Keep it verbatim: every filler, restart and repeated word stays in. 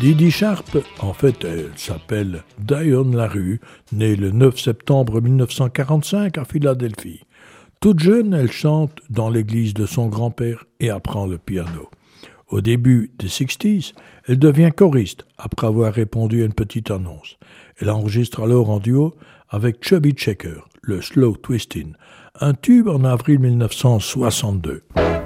Didi Sharp, en fait, elle s'appelle Diane LaRue, née le neuf septembre mille neuf cent quarante-cinq à Philadelphie. Toute jeune, elle chante dans l'église de son grand-père et apprend le piano. Au début des sixties, elle devient choriste après avoir répondu à une petite annonce. Elle enregistre alors en duo avec Chubby Checker, le Slow Twistin', un tube en avril mille neuf cent soixante-deux.